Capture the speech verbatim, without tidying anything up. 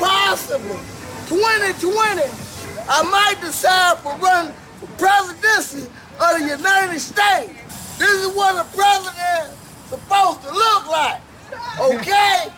possible, twenty twenty, I might decide for running for presidency of the United States. This is what a president is supposed to look like, okay?